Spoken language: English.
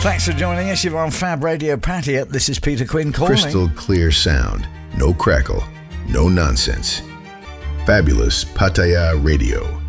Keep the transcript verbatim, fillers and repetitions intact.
Thanks for joining us. You're on Fab Radio Patty Up. This is Peter Quinn calling. Crystal clear sound. No crackle. No nonsense. Fabulous Pattaya Radio.